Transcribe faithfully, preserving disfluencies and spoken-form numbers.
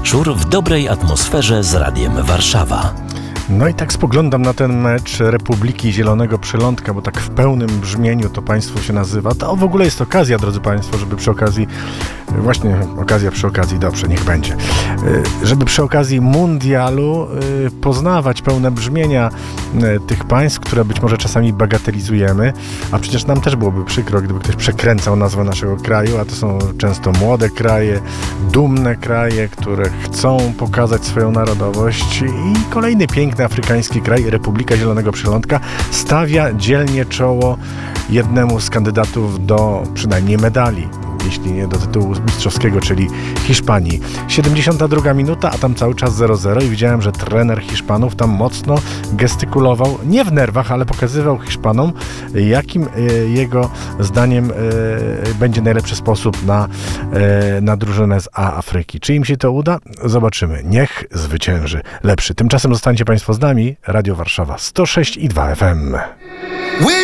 wieczór w dobrej atmosferze z Radiem Warszawa. No i tak spoglądam na ten mecz Republiki Zielonego Przylądka, bo tak w pełnym brzmieniu to państwo się nazywa. To w ogóle jest okazja, drodzy państwo, żeby przy okazji, właśnie okazja przy okazji, dobrze, niech będzie, żeby przy okazji mundialu poznawać pełne brzmienia tych państw, które być może czasami bagatelizujemy, a przecież nam też byłoby przykro, gdyby ktoś przekręcał nazwę naszego kraju, a to są często młode kraje, dumne kraje, które chcą pokazać swoją narodowość i kolejny piękny afrykański kraj, Republika Zielonego Przylądka, stawia dzielnie czoło jednemu z kandydatów do przynajmniej medali, jeśli nie do tytułu mistrzowskiego, czyli Hiszpanii. siedemdziesiąta druga minuta, a tam cały czas zero zero i widziałem, że trener Hiszpanów tam mocno gestykulował, nie w nerwach, ale pokazywał Hiszpanom, jakim jego zdaniem będzie najlepszy sposób na, na drużynę z A Afryki. Czy im się to uda? Zobaczymy. Niech zwycięży lepszy. Tymczasem zostańcie państwo z nami. Radio Warszawa sto sześć i dwa F M.